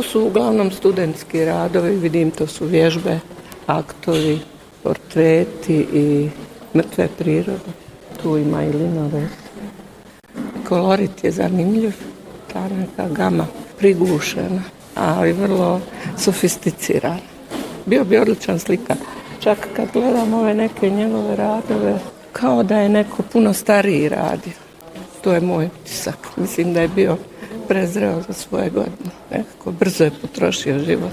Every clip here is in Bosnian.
su uglavnom studentski radovi, vidim to su vježbe, aktovi, portreti i mrtve prirode. Tu ima i linoles. Kolorit je zanimljiv, ta neka gama prigušena, ali vrlo sofisticirana. Bio bi odličan slika. Čak kad gledam ove neke njegove radove, kao da je neko puno stariji radio. To je moj utisak. Mislim da je bio prezreo za svoje godine. Nekako brzo je potrošio život.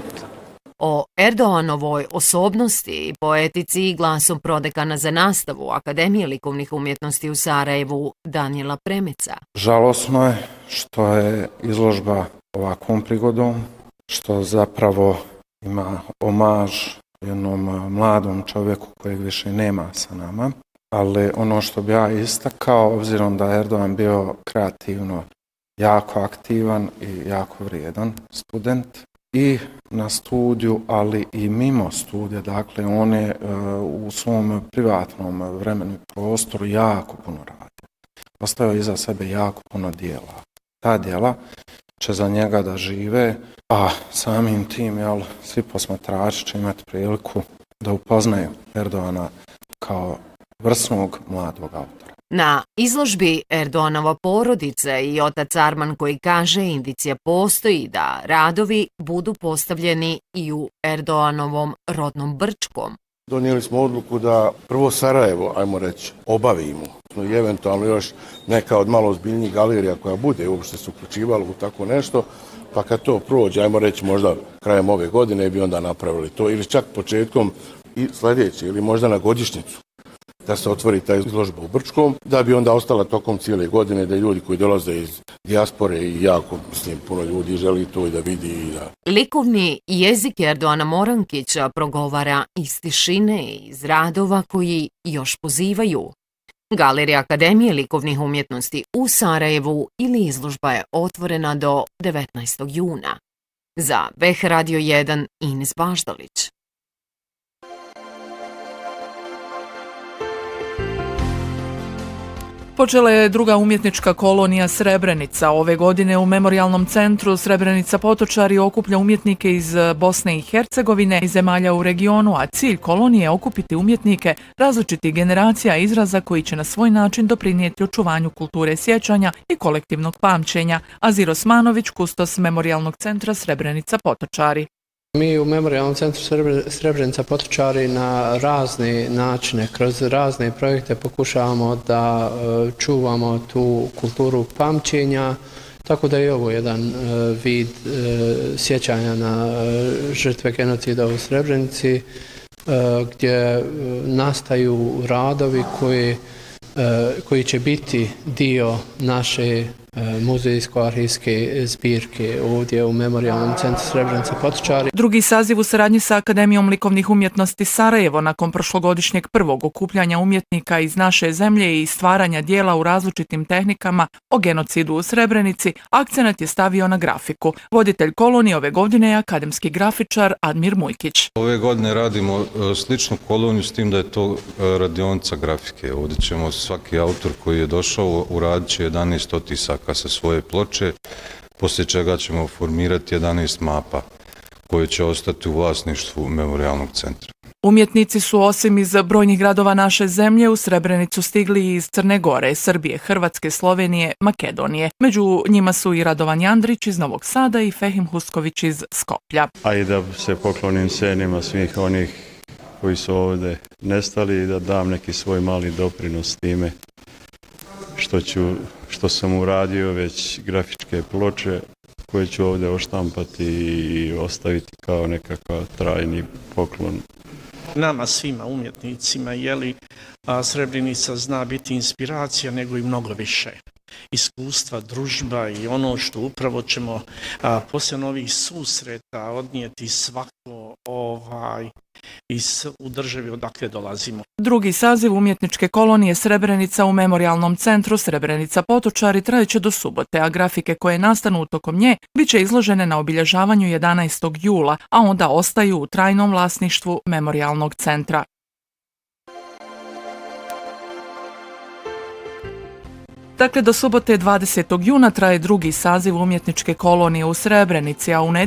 O Erdoanovoj osobnosti i poetici glasom prodekana za nastavu Akademije likovnih umjetnosti u Sarajevu Danijela Premeca. Žalosno je što je izložba ovakvom prigodom, što zapravo ima omaž jednom mladom čovjeku kojeg više nema sa nama. Ali ono što bi ja istakao, obzirom da je Erdoan bio kreativno jako aktivan i jako vrijedan student i na studiju, ali i mimo studija, dakle on je u svom privatnom vremenu i prostoru jako puno radio. Ostavio iza sebe jako puno dijela. Ta dijela će za njega da žive, a samim tim svi posmatrači će imati priliku da upoznaju Erdoana kao vrsnog mladog autora. Na izložbi Erdoanova porodica i otac Arman koji kaže indicija postoji da radovi budu postavljeni i u Erdoanovom rodnom Brčkom. Donijeli smo odluku da prvo Sarajevo, ajmo reći, obavimo i eventualno još neka od malo ozbiljnijih galerija koja bude uopšte se uključivala u tako nešto, pa kad to prođe, ajmo reći možda krajem ove godine bi onda napravili to ili čak početkom i sljedeće ili možda na godišnjicu da se otvori ta izložba u Brčkom, da bi onda ostala tokom cijele godine, da ljudi koji dolaze iz dijaspore i jako, puno ljudi želi to i da vidi. I da... Likovni jezik Erdoana Morankića progovara iz tišine i iz radova koji još pozivaju. Galerija Akademije likovnih umjetnosti u Sarajevu ili izložba je otvorena do 19. juna. Za VH Radio 1 Ines Baždalić. Počela je druga umjetnička kolonija Srebrenica. Ove godine u Memorijalnom centru Srebrenica Potočari okuplja umjetnike iz Bosne i Hercegovine i zemalja u regionu, a cilj kolonije je okupiti umjetnike različitih generacija izraza koji će na svoj način doprinijeti očuvanju kulture sjećanja i kolektivnog pamćenja. Azir Osmanović, kustos Memorijalnog centra Srebrenica Potočari. Mi u Memorijalnom centru Srebrenica Potočari na razne načine, kroz razne projekte pokušavamo da čuvamo tu kulturu pamćenja, tako da je ovo jedan vid sjećanja na žrtve genocida u Srebrenici, gdje nastaju radovi koji će biti dio naše muzejsko-arhivske zbirke ovdje u Memorijalnom centru Srebrenica Potočari. Drugi saziv u saradnji sa Akademijom likovnih umjetnosti Sarajevo nakon prošlogodišnjeg prvog okupljanja umjetnika iz naše zemlje i stvaranja dijela u različitim tehnikama o genocidu u Srebrenici, akcenat je stavio na grafiku. Voditelj kolonije ove godine je akademski grafičar Admir Mujkić. Ove godine radimo sličnu koloniju s tim da je to radionica grafike. Ovdje ćemo svaki autor koji je došao uradit će 11 otisaka sa svoje ploče, poslije čega ćemo formirati 11 mapa koje će ostati u vlasništvu Memorijalnog centra. Umjetnici su osim iz brojnih gradova naše zemlje u Srebrenicu stigli iz Crne Gore, Srbije, Hrvatske, Slovenije, Makedonije. Među njima su i Radovan Jandrić iz Novog Sada i Fehim Husković iz Skoplja. A i da se poklonim senima svih onih koji su ovdje nestali i da dam neki svoj mali doprinos time što sam uradio već grafičke ploče koje ću ovdje oštampati i ostaviti kao nekakav trajni poklon. Nama svima umjetnicima Srebrenica zna biti inspiracija nego i mnogo više. Iskustva, družba i ono što upravo ćemo poslije novih susreta odnijeti svako u državi odakle dolazimo. Drugi saziv umjetničke kolonije Srebrenica u Memorijalnom centru Srebrenica Potočari trajeće do subote, a grafike koje nastanu tokom nje bit će izložene na obilježavanju 11. jula, a onda ostaju u trajnom vlasništvu Memorijalnog centra. Dakle, do subote 20. juna traje drugi saziv umjetničke kolonije u Srebrenici, a u